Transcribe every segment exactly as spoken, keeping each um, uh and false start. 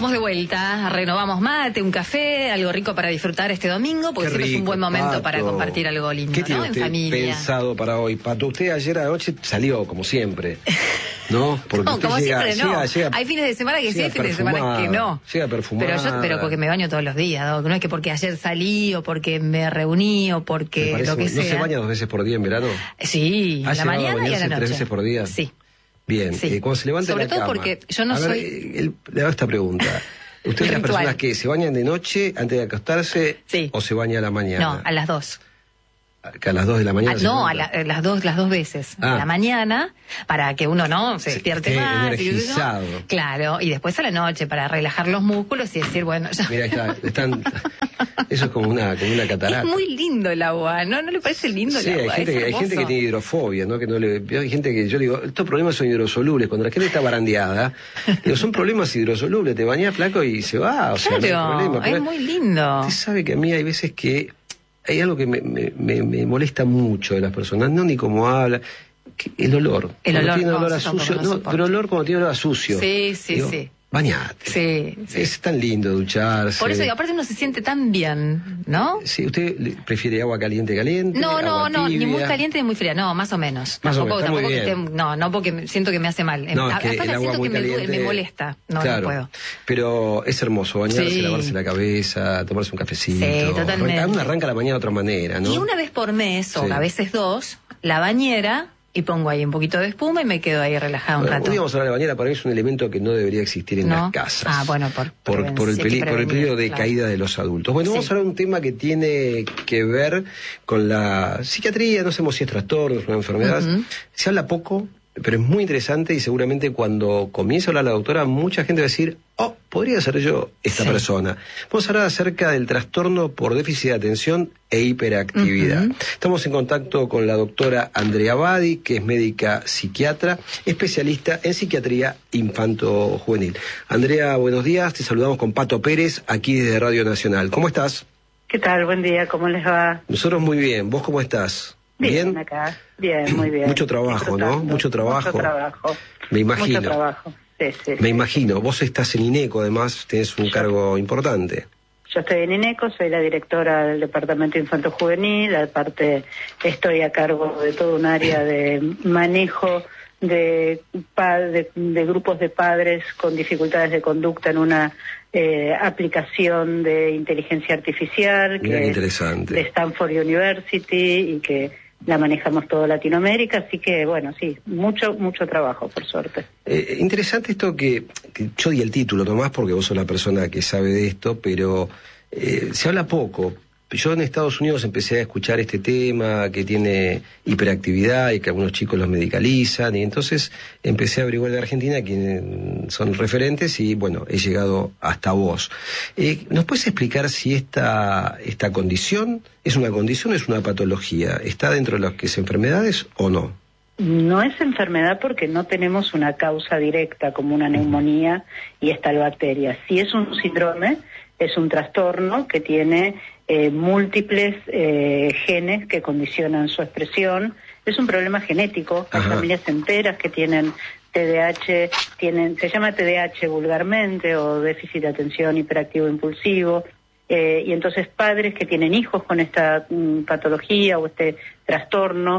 Estamos de vuelta, renovamos mate, un café, algo rico para disfrutar este domingo, porque siempre es un buen momento Pato. Para compartir algo lindo, ¿Qué tiene ¿no? usted En familia. pensado para hoy, Pato? Usted ayer anoche salió, como siempre, ¿no? Porque no, como llega, siempre no. Llega, llega, hay fines de semana que sí, hay fines de semana que no. Llega perfumada. Pero yo, pero porque me baño todos los días, ¿no? No es que porque ayer salí, o porque me reuní, o porque parece, lo que ¿no sea. ¿No se baña dos veces por día en verano? Sí, a la mañana y a la noche. ¿Tres veces por día? Sí. Bien, sí. Eh, cuando se levanta Sobre la todo cama, porque yo no a ver, soy... El, le hago esta pregunta. ¿Usted es las personas que se bañan de noche antes de acostarse sí. o se baña a la mañana? No, a las dos. ¿Que a las dos de la mañana? Ah, no, a, la, a las dos, las dos veces. Ah. A la mañana, para que uno no se despierte sí, más. Energizado. Y, ¿no? Claro, y después a la noche para relajar los músculos y decir, bueno, ya. Mira, está, están, eso es como una, como una catarata. Es muy lindo el agua, ¿no? ¿No le parece lindo sí, el agua? Hay gente, hay gente que tiene hidrofobia, ¿no? Que no le, hay gente que, yo digo, estos problemas son hidrosolubles. Cuando la gente está barandeada, digo, son problemas hidrosolubles. Te bañas flaco y se va. O sea, claro, no hay problema. es muy lindo. Usted sabe que a mí hay veces que hay algo que me, me, me, me molesta mucho de las personas, no ni cómo habla, que el olor. El cuando olor tiene no, olor a sucio, no, pero el olor cuando tiene olor a sucio. Sí, sí, digo, sí. Bañate. Sí, sí. Es tan lindo ducharse. Por eso, y aparte uno se siente tan bien, ¿no? Sí, ¿usted prefiere agua caliente, caliente? No, no, no, tibia? Ni muy caliente ni muy fría, no, más o menos. Más tampoco, o menos, tampoco muy que bien. esté, no, no porque siento que me hace mal. No, a, es que aparte el agua siento muy que me, caliente, me molesta, no, claro, no puedo. Pero es hermoso bañarse, sí. lavarse la cabeza, tomarse un cafecito. Sí, totalmente. Uno arranca la mañana de otra manera, ¿no? Y una vez por mes, sí. o a veces dos, la bañera, y pongo ahí un poquito de espuma y me quedo ahí relajado un bueno, rato. Hoy vamos a hablar de la bañera, para mí es un elemento que no debería existir en ¿No? las casas. Ah, bueno, por, por, por, el, peli, por el peligro de claro. caída de los adultos. Bueno, sí. Vamos a hablar de un tema que tiene que ver con la psiquiatría, no sabemos si es trastorno, es una enfermedad. Uh-huh. Se habla poco, pero es muy interesante y seguramente cuando comience a hablar la doctora, mucha gente va a decir, oh, podría ser yo esta sí. persona. Vamos a hablar acerca del trastorno por déficit de atención e hiperactividad. Uh-huh. Estamos en contacto con la doctora Andrea Badi, que es médica psiquiatra, especialista en psiquiatría infanto-juvenil. Andrea, buenos días, te saludamos con Pato Pérez, aquí desde Radio Nacional. ¿Cómo estás? ¿Qué tal? Buen día, ¿cómo les va? Nosotros muy bien, ¿vos cómo estás? Bien, bien, acá. Bien, muy bien. Mucho trabajo, ¿no? Mucho trabajo. Mucho trabajo. Me imagino. Mucho trabajo. Sí, sí, Me sí. imagino. Vos estás en INECO, además, tenés un yo, cargo importante. Yo estoy en INECO, soy la directora del Departamento Infanto Juvenil, aparte estoy a cargo de todo un área de manejo de, de, de grupos de padres con dificultades de conducta en una eh, aplicación de inteligencia artificial Mira, que interesante. Es de Stanford University y que la manejamos toda Latinoamérica, así que bueno, sí, mucho, mucho trabajo, por suerte. Eh, interesante esto que, que yo di el título nomás porque vos sos la persona que sabe de esto, pero eh, se habla poco. Yo en Estados Unidos empecé a escuchar este tema que tiene hiperactividad y que algunos chicos los medicalizan, y entonces empecé a averiguar de Argentina quienes son referentes y bueno, he llegado hasta vos. Eh, ¿Nos puedes explicar si esta, esta condición es una condición o es una patología? ¿Está dentro de las que es enfermedades o no? No es enfermedad porque no tenemos una causa directa como una neumonía y esta bacteria. Si es un síndrome, es un trastorno que tiene eh, múltiples eh, genes que condicionan su expresión. Es un problema genético. Hay familias enteras que tienen T D A H, tienen, se llama T D A H vulgarmente, o déficit de atención hiperactivo impulsivo. Eh, y entonces padres que tienen hijos con esta mm, patología o este trastorno,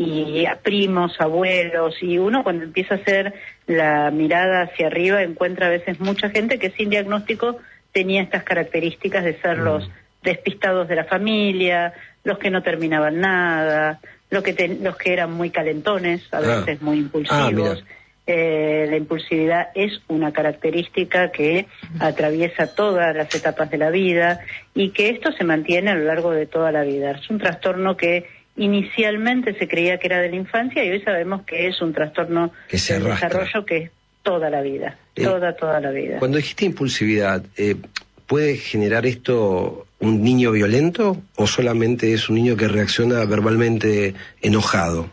y a primos, abuelos, y uno cuando empieza a hacer la mirada hacia arriba encuentra a veces mucha gente que sin diagnóstico tenía estas características de ser mm. los despistados de la familia, los que no terminaban nada, los que, te, los que eran muy calentones, a veces ah. muy impulsivos. Ah, eh, la impulsividad es una característica que atraviesa todas las etapas de la vida y que esto se mantiene a lo largo de toda la vida. Es un trastorno que inicialmente se creía que era de la infancia y hoy sabemos que es un trastorno que se del desarrollo que es toda la vida, eh, toda, toda la vida. Cuando dijiste impulsividad, eh, ¿puede generar esto un niño violento o solamente es un niño que reacciona verbalmente enojado?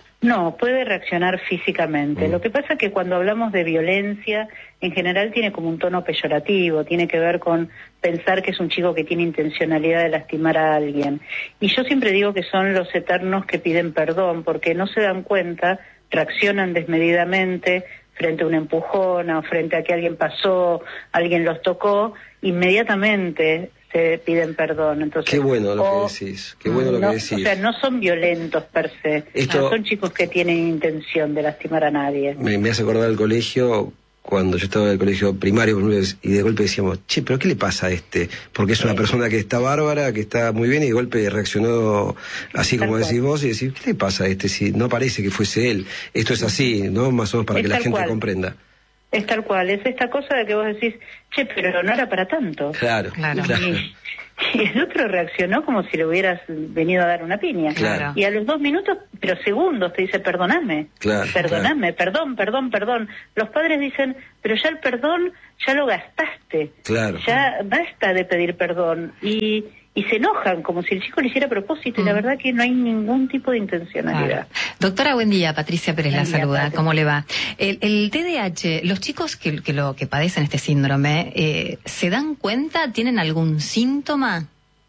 No, puede reaccionar físicamente. Mm. Lo que pasa es que cuando hablamos de violencia, en general tiene como un tono peyorativo, tiene que ver con pensar que es un chico que tiene intencionalidad de lastimar a alguien. Y yo siempre digo que son los eternos que piden perdón, porque no se dan cuenta, reaccionan desmedidamente frente a un empujón o frente a que alguien pasó, alguien los tocó, inmediatamente se piden perdón. Entonces, qué bueno lo o, que decís, qué bueno lo no, que decís. O sea, no son violentos per se, Esto, no son chicos que tienen intención de lastimar a nadie. Me, me hace acordar del colegio, cuando yo estaba en el colegio primario, y de golpe decíamos, che, ¿pero qué le pasa a este? Porque es una sí. persona que está bárbara, que está muy bien, y de golpe reaccionó así como decís vos, y decís, ¿qué le pasa a este si no parece que fuese él? Esto es así, ¿no? Más o menos para es que la gente cual. comprenda. Es tal cual, es esta cosa de que vos decís, che, pero no era para tanto. Claro, claro. claro. Y, y el otro reaccionó como si le hubieras venido a dar una piña. Claro. Y a los dos minutos, pero segundos, te dice, perdóname, claro, perdóname, claro. perdón, perdón, perdón. Los padres dicen, pero ya el perdón ya lo gastaste. Claro. Ya basta de pedir perdón. Y... y se enojan como si el chico le hiciera a propósito, mm. y la verdad que no hay ningún tipo de intencionalidad. Claro. Doctora, buen día, Patricia Pérez buen la día, saluda, Patricia. ¿Cómo le va? El, el T D A H, los chicos que, que, lo, que padecen este síndrome, eh, ¿se dan cuenta? ¿Tienen algún síntoma?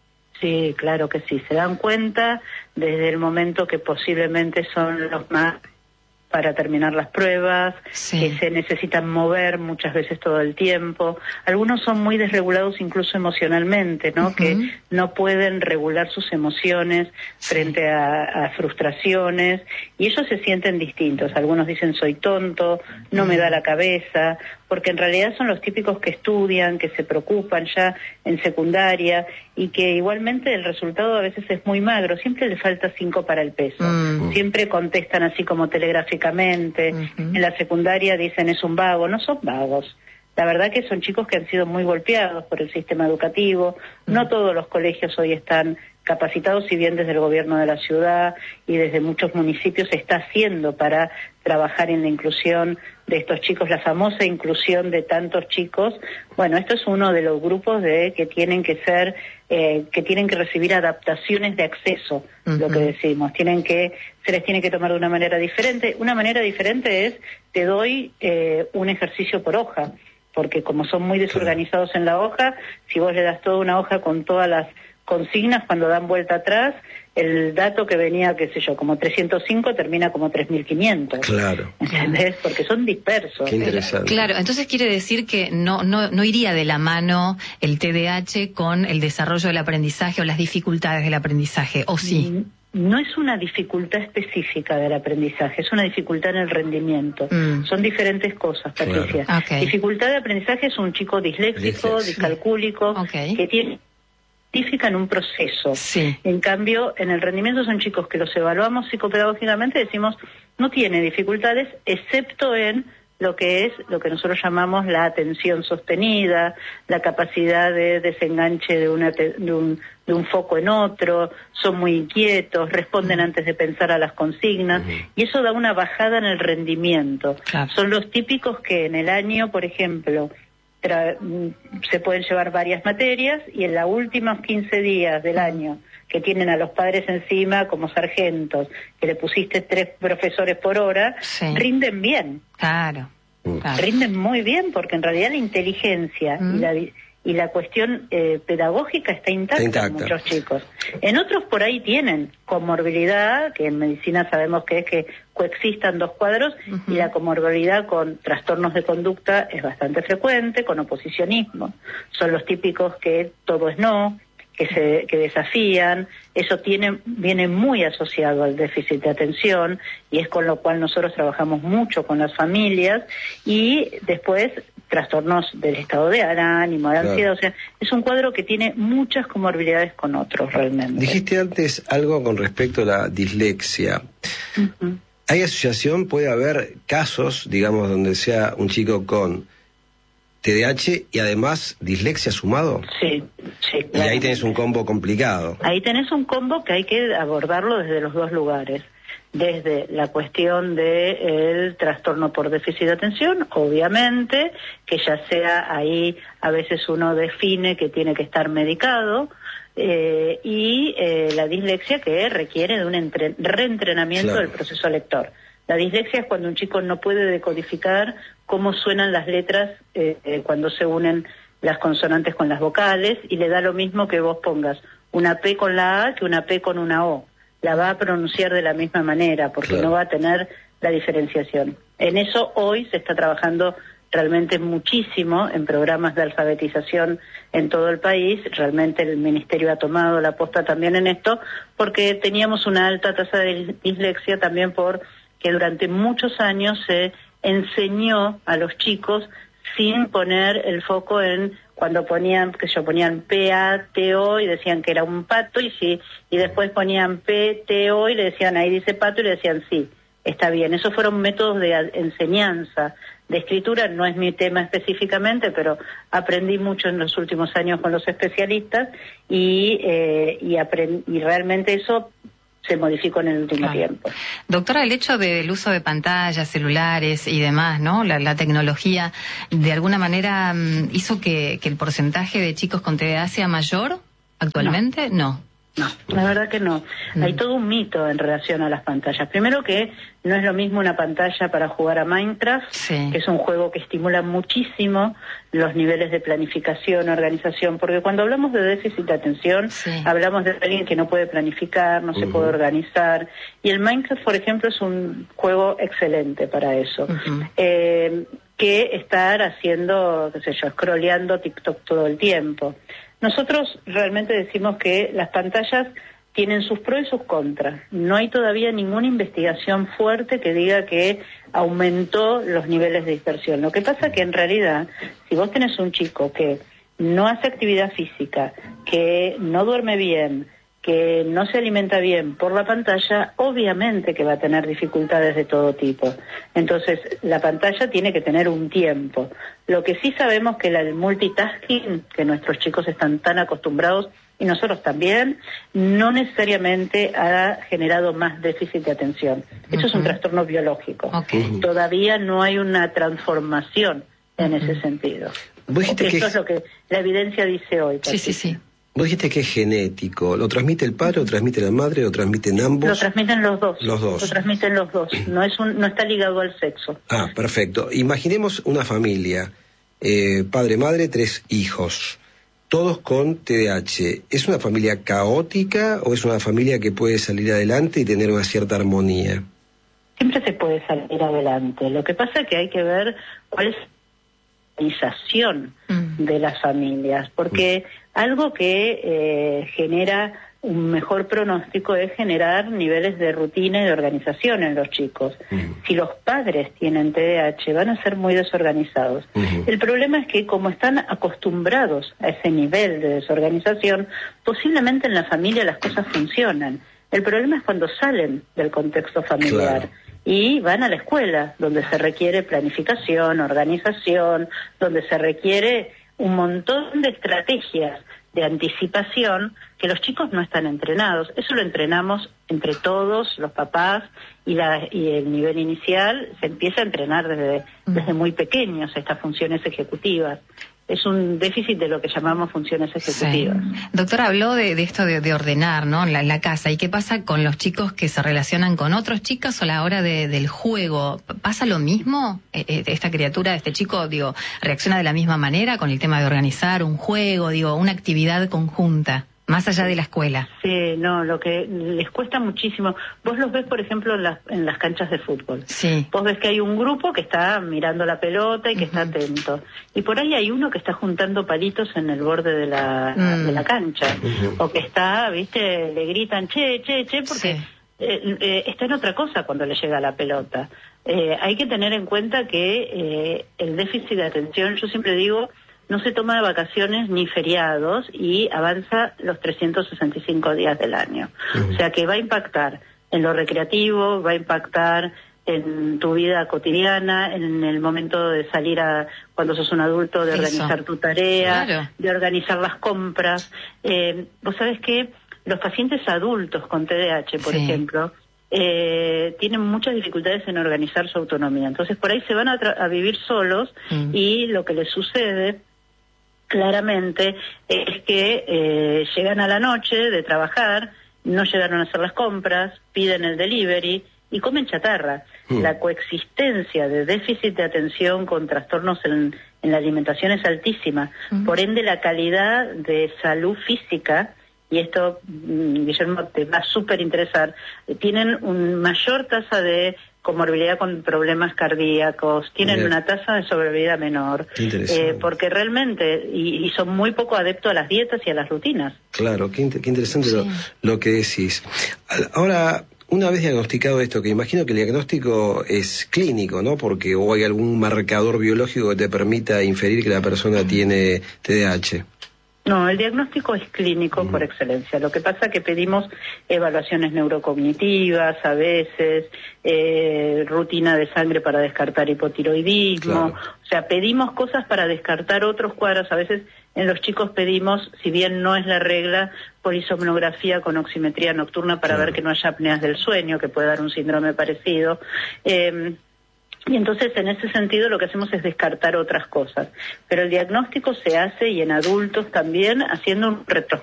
Sí, claro que sí, se dan cuenta desde el momento que posiblemente son los más para terminar las pruebas, sí. que se necesitan mover muchas veces todo el tiempo. Algunos son muy desregulados incluso emocionalmente, ¿no? Uh-huh. Que no pueden regular sus emociones sí. frente a, a frustraciones, y ellos se sienten distintos. Algunos dicen soy tonto, no uh-huh. me da la cabeza, porque en realidad son los típicos que estudian, que se preocupan ya en secundaria, y que igualmente el resultado a veces es muy magro, siempre les falta cinco para el peso, uh-huh. siempre contestan así como telegráficamente, uh-huh. en la secundaria dicen es un vago, no son vagos. La verdad que son chicos que han sido muy golpeados por el sistema educativo, uh-huh. no todos los colegios hoy están capacitados, si bien desde el gobierno de la ciudad y desde muchos municipios se está haciendo para trabajar en la inclusión de estos chicos, la famosa inclusión de tantos chicos. Bueno, esto es uno de los grupos de que tienen que ser, eh, que tienen que recibir adaptaciones de acceso, uh-huh. lo que decimos, tienen que, se les tiene que tomar de una manera diferente. Una manera diferente es, te doy eh, un ejercicio por hoja, porque como son muy desorganizados en la hoja, si vos le das toda una hoja con todas las consignas, cuando dan vuelta atrás, el dato que venía, qué sé yo, como trescientos cinco termina como tres mil quinientos. Claro. ¿Entendés? Porque son dispersos. Qué interesante. Claro, entonces quiere decir que no, no, no iría de la mano el T D A H con el desarrollo del aprendizaje o las dificultades del aprendizaje, ¿o sí? No es una dificultad específica del aprendizaje, es una dificultad en el rendimiento. Mm. Son diferentes cosas, Patricia. Claro. Okay. Dificultad de aprendizaje es un chico disléxico, discalcúlico, okay. que tiene en un proceso. Sí. En cambio, en el rendimiento son chicos que los evaluamos psicopedagógicamente y decimos no tiene dificultades, excepto en lo que es lo que nosotros llamamos la atención sostenida, la capacidad de desenganche de, una te- de, un, de un foco en otro, son muy inquietos, responden uh-huh. antes de pensar a las consignas, uh-huh. y eso da una bajada en el rendimiento. Claro. Son los típicos que en el año, por ejemplo, Tra- se pueden llevar varias materias, y en los últimos quince días del año que tienen a los padres encima como sargentos, que le pusiste tres profesores por hora, sí. rinden bien. Claro, claro. Rinden muy bien, porque en realidad la inteligencia mm. y la y la cuestión eh, pedagógica está intacta, intacta en muchos chicos. En otros por ahí tienen comorbilidad, que en medicina sabemos que es que coexistan dos cuadros, uh-huh. y la comorbilidad con trastornos de conducta es bastante frecuente, con oposicionismo. Son los típicos que todo es no, que se que desafían. Eso tiene viene muy asociado al déficit de atención, y es con lo cual nosotros trabajamos mucho con las familias. Y después trastornos del estado de ánimo, de ansiedad, claro. O sea, es un cuadro que tiene muchas comorbilidades con otros realmente. Dijiste antes algo con respecto a la dislexia. Uh-huh. ¿Hay asociación? ¿Puede haber casos, digamos, donde sea un chico con T D A H y además dislexia sumado? Sí, sí. Claro. Y ahí tenés un combo complicado. Ahí tenés un combo que hay que abordarlo desde los dos lugares. Desde la cuestión del trastorno por déficit de atención, obviamente, que ya sea ahí, a veces uno define que tiene que estar medicado, eh, y eh, la dislexia, que requiere de un entre- reentrenamiento claro. del proceso lector. La dislexia es cuando un chico no puede decodificar cómo suenan las letras eh, eh, cuando se unen las consonantes con las vocales, y le da lo mismo que vos pongas una P con la A que una P con una O. La va a pronunciar de la misma manera, porque claro. no va a tener la diferenciación. En eso hoy se está trabajando realmente muchísimo en programas de alfabetización en todo el país. Realmente el Ministerio ha tomado la posta también en esto, porque teníamos una alta tasa de dislexia también porque durante muchos años se enseñó a los chicos sin poner el foco en cuando ponían, que yo ponían P A T O y decían que era un pato, y sí, y después ponían P T O y le decían, ahí dice pato, y le decían sí, está bien. Esos fueron métodos de enseñanza. De escritura no es mi tema específicamente, pero aprendí mucho en los últimos años con los especialistas y, eh, y, aprend- y realmente eso se modificó en el último claro. tiempo. Doctora, el hecho del uso de pantallas, celulares y demás, ¿no? La, la tecnología, ¿de alguna manera um, hizo que, que el porcentaje de chicos con T D A sea mayor actualmente? No. no. No, la verdad que no. Mm. Hay todo un mito en relación a las pantallas. Primero que no es lo mismo una pantalla para jugar a Minecraft, sí. que es un juego que estimula muchísimo los niveles de planificación, organización, porque cuando hablamos de déficit de atención, sí. hablamos de alguien que no puede planificar, no uh-huh. se puede organizar, y el Minecraft, por ejemplo, es un juego excelente para eso. Uh-huh. Eh, que estar haciendo, qué sé yo, scrolleando TikTok todo el tiempo. Nosotros realmente decimos que las pantallas tienen sus pros y sus contras. No hay todavía ninguna investigación fuerte que diga que aumentó los niveles de dispersión. Lo que pasa es que en realidad, si vos tenés un chico que no hace actividad física, que no duerme bien, que no se alimenta bien por la pantalla, obviamente que va a tener dificultades de todo tipo. Entonces, la pantalla tiene que tener un tiempo. Lo que sí sabemos que el multitasking, que nuestros chicos están tan acostumbrados, y nosotros también, no necesariamente ha generado más déficit de atención. Eso uh-huh. es un trastorno biológico. Okay. Todavía no hay una transformación en uh-huh. ese sentido. Eso que... es lo que la evidencia dice hoy. Sí, sí, sí. Vos dijiste que es genético. ¿Lo transmite el padre, lo transmite la madre, lo transmiten ambos? Lo transmiten los dos. Los dos. Lo transmiten los dos. No es un, no está ligado al sexo. Ah, perfecto. Imaginemos una familia, eh, padre, madre, tres hijos, todos con T D A H. ¿Es una familia caótica o es una familia que puede salir adelante y tener una cierta armonía? Siempre se puede salir adelante. Lo que pasa es que hay que ver cuál es la organización mm. de las familias, porque mm. algo que eh, genera un mejor pronóstico es generar niveles de rutina y de organización en los chicos. Uh-huh. Si los padres tienen T D A H, van a ser muy desorganizados. Uh-huh. El problema es que como están acostumbrados a ese nivel de desorganización, posiblemente en la familia las cosas funcionan. El problema es cuando salen del contexto familiar. Claro. Y van a la escuela, donde se requiere planificación, organización, donde se requiere un montón de estrategias de anticipación que los chicos no están entrenados. Eso lo entrenamos entre todos, los papás, y, la, y el nivel inicial se empieza a entrenar desde, mm. desde muy pequeños, estas funciones ejecutivas. Es un déficit de lo que llamamos funciones ejecutivas. Sí. Doctora, habló de, de esto de, de ordenar, ¿no? En la, en la casa. ¿Y qué pasa con los chicos que se relacionan con otros chicos a la hora de, del juego? ¿Pasa lo mismo? Eh, esta criatura, este chico, digo, reacciona de la misma manera con el tema de organizar un juego, digo, una actividad conjunta, más allá de la escuela. Sí, no, lo que les cuesta muchísimo. Vos los ves, por ejemplo, en las, en las canchas de fútbol. Sí. Vos ves que hay un grupo que está mirando la pelota y que uh-huh. está atento. Y por ahí hay uno que está juntando palitos en el borde de la, uh-huh. de la cancha. Uh-huh. O que está, viste, le gritan, che, che, che, porque sí. eh, eh, está en otra cosa cuando le llega la pelota. Eh, hay que tener en cuenta que eh, el déficit de atención, yo siempre digo, no se toma de vacaciones ni feriados y avanza los trescientos sesenta y cinco días del año. Uh-huh. O sea que va a impactar en lo recreativo, va a impactar en tu vida cotidiana, en el momento de salir a, cuando sos un adulto, de organizar Eso. tu tarea, claro. de organizar las compras. Eh, vos sabés que los pacientes adultos con T D A H, por sí. ejemplo, Eh, tienen muchas dificultades en organizar su autonomía. Entonces por ahí se van a, tra- a vivir solos mm. y lo que les sucede claramente es que eh, llegan a la noche de trabajar, no llegaron a hacer las compras, piden el delivery y comen chatarra. Mm. La coexistencia de déficit de atención con trastornos en, en la alimentación es altísima. Mm. Por ende, la calidad de salud física, y esto, Guillermo, te va a súper interesar, tienen una mayor tasa de comorbilidad con problemas cardíacos, tienen Bien. una tasa de sobrevida menor, eh, porque realmente, y, y son muy poco adeptos a las dietas y a las rutinas. Claro, qué, qué interesante sí. lo, lo que decís. Ahora, una vez diagnosticado esto, que imagino que el diagnóstico es clínico, ¿no? Porque o hay algún marcador biológico que te permita inferir que la persona tiene T D A H. No, el diagnóstico es clínico mm. por excelencia. Lo que pasa es que pedimos evaluaciones neurocognitivas, a veces, eh, rutina de sangre para descartar hipotiroidismo. Claro. O sea, pedimos cosas para descartar otros cuadros. A veces en los chicos pedimos, si bien no es la regla, polisomnografía con oximetría nocturna para claro. ver que no haya apneas del sueño, que puede dar un síndrome parecido. Eh, Y entonces, en ese sentido, lo que hacemos es descartar otras cosas. Pero el diagnóstico se hace, y en adultos también, haciendo un retro.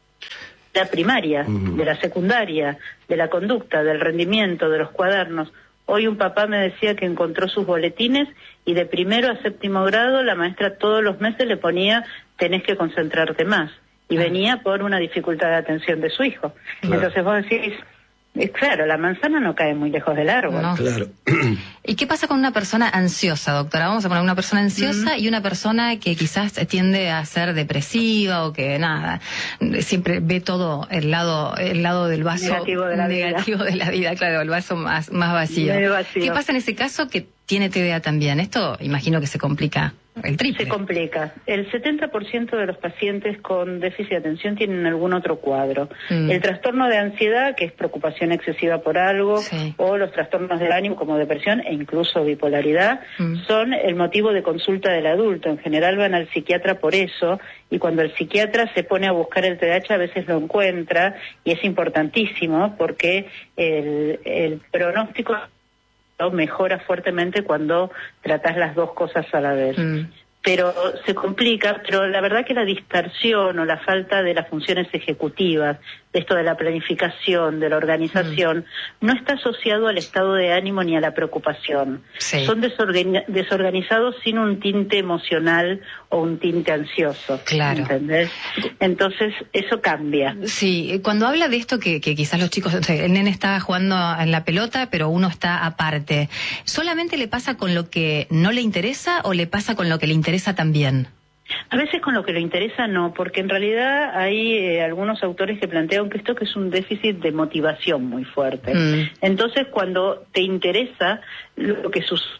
De la primaria, uh-huh. de la secundaria, de la conducta, del rendimiento, de los cuadernos. Hoy un papá me decía que encontró sus boletines y de primero a séptimo grado la maestra todos los meses le ponía tenés que concentrarte más. Y venía por una dificultad de atención de su hijo. Claro. Entonces vos decís... Eh, claro, la manzana no cae muy lejos del árbol. No. Claro. ¿Y qué pasa con una persona ansiosa, doctora? Vamos a poner una persona ansiosa mm. y una persona que quizás tiende a ser depresiva o que nada, siempre ve todo el lado el lado del vaso negativo de la negativo vida. de la vida, claro, el vaso más más vacío. vacío. ¿Qué pasa en ese caso que tiene T D A también? Esto imagino que se complica el triple. Se complica. El setenta por ciento de los pacientes con déficit de atención tienen algún otro cuadro. Mm. El trastorno de ansiedad, que es preocupación excesiva por algo, sí. o los trastornos del ánimo como depresión e incluso bipolaridad, mm. son el motivo de consulta del adulto. En general van al psiquiatra por eso, y cuando el psiquiatra se pone a buscar el T D A H a veces lo encuentra, y es importantísimo porque el, el pronóstico mejora fuertemente cuando tratas las dos cosas a la vez. Mm. Pero se complica, pero la verdad que la dispersión o la falta de las funciones ejecutivas, de esto de la planificación, de la organización, mm. no está asociado al estado de ánimo ni a la preocupación. Sí. Son desorgan- desorganizados sin un tinte emocional o un tinte ansioso. Claro. ¿Entendés? Entonces, eso cambia. Sí, cuando habla de esto que, que quizás los chicos, o sea, el nene está jugando en la pelota, pero uno está aparte, ¿solamente le pasa con lo que no le interesa o le pasa con lo que le interesa también? A veces con lo que le interesa no, porque en realidad hay eh, algunos autores que plantean que esto que es un déficit de motivación muy fuerte. Mm. Entonces, cuando te interesa lo que sucede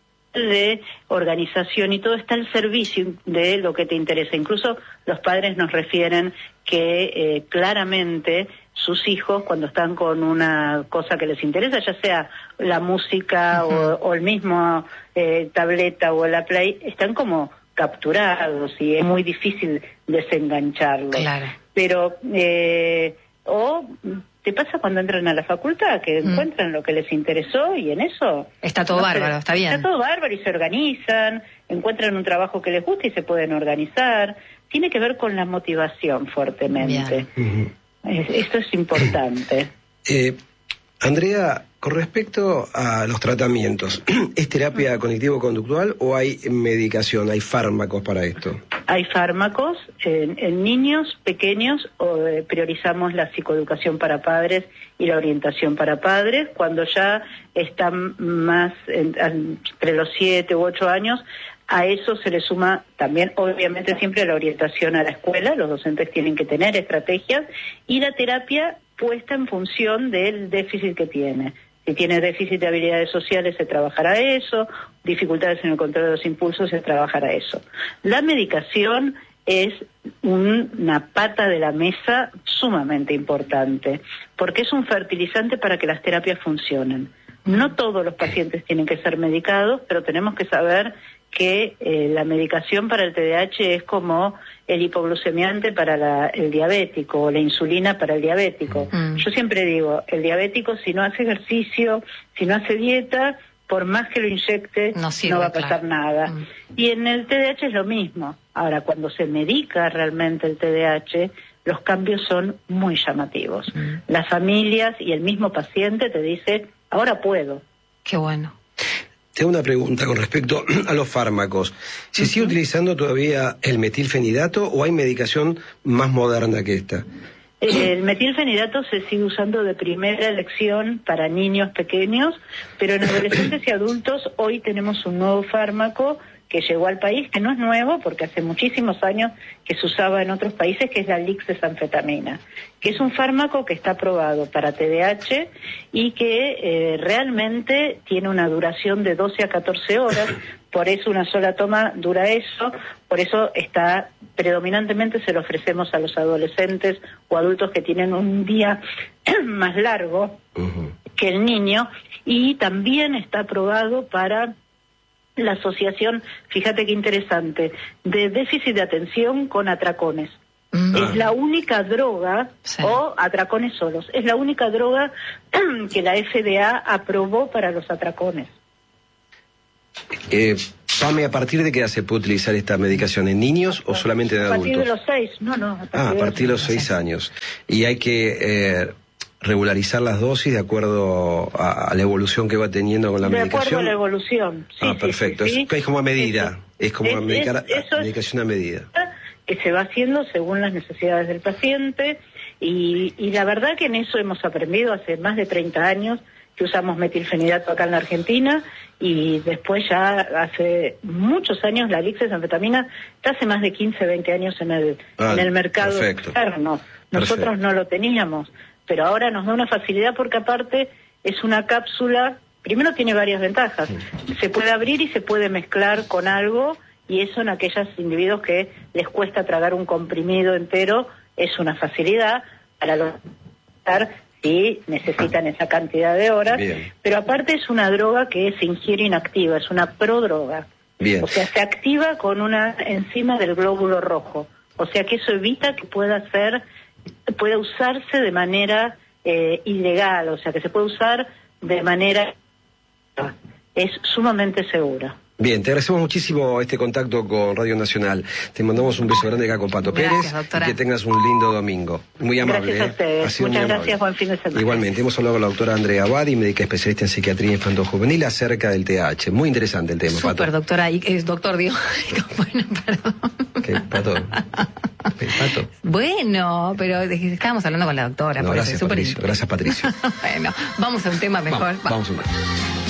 de organización y todo está al servicio de lo que te interesa. Incluso los padres nos refieren que eh, claramente sus hijos, cuando están con una cosa que les interesa, ya sea la música uh-huh. o, o el mismo eh, tableta o la play, están como capturados y es muy difícil desengancharlos. Claro. Pero, eh, o te pasa cuando entran a la facultad, que mm. encuentran lo que les interesó y en eso... Está todo no bárbaro, se, está bien. Está todo bárbaro y se organizan, encuentran un trabajo que les gusta y se pueden organizar. Tiene que ver con la motivación fuertemente. Uh-huh. es, esto es importante. Eh, Andrea, con respecto a los tratamientos, ¿es terapia cognitivo-conductual o hay medicación, hay fármacos para esto? Hay fármacos. En, en niños pequeños o, eh, priorizamos la psicoeducación para padres y la orientación para padres. Cuando ya están más en, entre los siete u ocho años, a eso se le suma también, obviamente, siempre la orientación a la escuela. Los docentes tienen que tener estrategias y la terapia puesta en función del déficit que tiene. Si tiene déficit de habilidades sociales, se trabajará eso, dificultades en el control de los impulsos, se trabajará eso. La medicación es un, una pata de la mesa sumamente importante, porque es un fertilizante para que las terapias funcionen. No todos los pacientes tienen que ser medicados, pero tenemos que saber que eh, la medicación para el T D A H es como el hipoglucemiante para la, el diabético o la insulina para el diabético. Mm. Yo siempre digo, el diabético si no hace ejercicio, si no hace dieta, por más que lo inyecte, no, sirve, no va a pasar claro. nada. Mm. Y en el T D A H es lo mismo. Ahora, cuando se medica realmente el T D A H, los cambios son muy llamativos. Mm. Las familias y el mismo paciente te dice, ahora puedo. Qué bueno. Tengo una pregunta con respecto a los fármacos. ¿Se uh-huh. sigue utilizando todavía el metilfenidato o hay medicación más moderna que esta? El metilfenidato se sigue usando de primera elección para niños pequeños, pero en adolescentes y adultos hoy tenemos un nuevo fármaco que llegó al país, que no es nuevo porque hace muchísimos años que se usaba en otros países, que es la lixesanfetamina, que es un fármaco que está aprobado para T D A H y que eh, realmente tiene una duración de doce a catorce horas, por eso una sola toma dura eso, por eso está predominantemente se lo ofrecemos a los adolescentes o adultos que tienen un día más largo uh-huh. que el niño, y también está aprobado para la asociación, fíjate qué interesante, de déficit de atención con atracones. Mm. Es la única droga, sí. o atracones solos, es la única droga que la F D A aprobó para los atracones. Eh, Pame, ¿a partir de qué edad se puede utilizar esta medicación? ¿En niños o solamente en adultos? A partir de los seis, no, no. A partir ah, a partir de los seis años. Y hay que... Eh, regularizar las dosis de acuerdo a, a la evolución que va teniendo con la de medicación. De acuerdo a la evolución. Sí, ah, perfecto. Sí, sí, sí. Es, es como a medida. Eso, es como es, medicar, es, eso medicación a medida. Que se va haciendo según las necesidades del paciente y, y la verdad que en eso hemos aprendido hace más de treinta años que usamos metilfenidato acá en la Argentina, y después ya hace muchos años la lixesanfetamina está hace más de quince, veinte años en el, ah, en el mercado externo. Nosotros perfecto. No lo teníamos, pero ahora nos da una facilidad porque aparte es una cápsula, primero tiene varias ventajas, se puede abrir y se puede mezclar con algo, y eso en aquellos individuos que les cuesta tragar un comprimido entero es una facilidad para los si necesitan esa cantidad de horas. Bien. Pero aparte es una droga que se ingiere inactiva, es una prodroga. Bien. O sea, se activa con una enzima del glóbulo rojo, o sea que eso evita que pueda ser puede usarse de manera eh, ilegal, o sea que se puede usar de manera es sumamente segura. Bien, te agradecemos muchísimo este contacto con Radio Nacional. Te mandamos un beso grande acá con Pato gracias, Pérez, doctora. Y que tengas un lindo domingo. Muy amable. Gracias a ustedes. ¿eh? Muchas gracias, buen fin de semana. Igualmente, hemos hablado con la doctora Andrea Abadi, médica especialista en psiquiatría infanto-juvenil, acerca del T D A H. Muy interesante el tema, Súper, Pato. doctora, y es doctor, digo. Bueno, perdón. ¿Qué, Pato? Pato. Bueno, pero estábamos hablando con la doctora. No, por gracias, eso, Patricio. Gracias, Patricio. Bueno, vamos a un tema mejor. Vamos, vamos a un tema.